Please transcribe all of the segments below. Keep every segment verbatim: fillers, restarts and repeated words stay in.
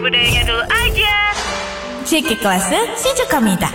Budayanya dulu aja. 제게 클래스 시작합니다.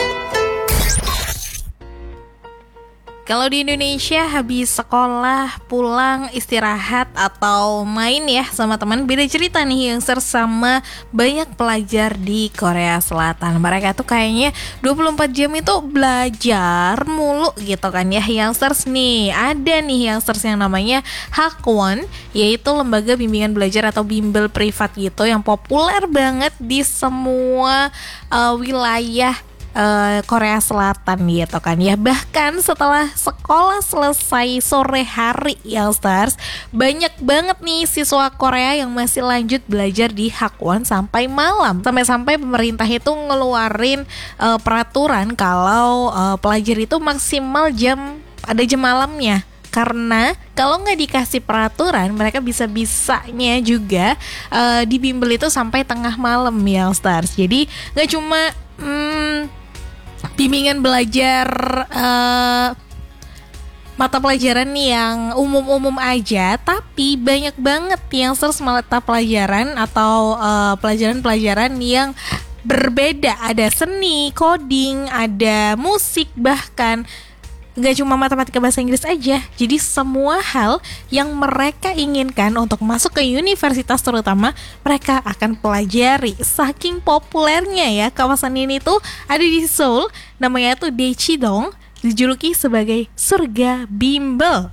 Kalau di Indonesia habis sekolah, pulang, istirahat, atau main ya sama teman, beda cerita nih yang sama banyak pelajar di Korea Selatan. Mereka tuh kayaknya dua puluh empat jam itu belajar mulu gitu kan ya. Youngsters nih, ada nih youngsters yang namanya Hakwon, yaitu lembaga bimbingan belajar atau bimbel privat gitu yang populer banget di semua uh, wilayah Uh, Korea Selatan gitu kan ya. Bahkan setelah sekolah selesai sore hari youngsters, banyak banget nih siswa Korea yang masih lanjut belajar di Hakwon sampai malam. Sampai-sampai pemerintah itu ngeluarin uh, peraturan kalau uh, pelajar itu maksimal jam ada jam malamnya. Karena kalau nggak dikasih peraturan, mereka bisa-bisanya juga uh, di bimbel itu sampai tengah malam youngsters. Jadi nggak cuma hmm, bimbingan belajar uh, mata pelajaran nih yang umum-umum aja, tapi banyak banget yang youngsters mata pelajaran atau uh, pelajaran-pelajaran yang berbeda. Ada seni, coding, ada musik, bahkan gak cuma matematika bahasa Inggris aja. Jadi semua hal yang mereka inginkan untuk masuk ke universitas terutama, mereka akan pelajari. Saking populernya ya, kawasan ini tuh ada di Seoul, namanya tuh Daechidong, dijuluki sebagai surga bimbel.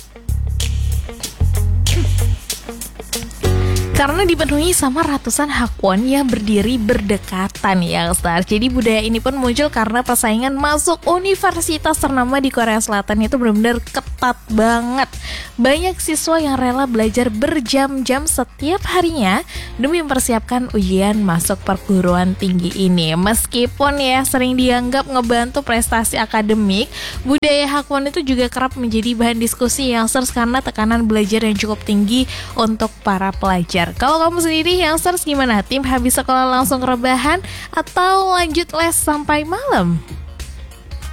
Karena dipenuhi sama ratusan Hakwon yang berdiri berdekatan ya Star. Jadi budaya ini pun muncul karena persaingan masuk universitas ternama di Korea Selatan itu benar-benar ketat banget. Banyak siswa yang rela belajar berjam-jam setiap harinya demi mempersiapkan ujian masuk perguruan tinggi ini. Meskipun ya sering dianggap ngebantu prestasi akademik, budaya Hakwon itu juga kerap menjadi bahan diskusi youngsters karena tekanan belajar yang cukup tinggi untuk para pelajar. Kalau kamu sendiri youngsters gimana? Tim habis sekolah langsung rebahan atau lanjut les sampai malam?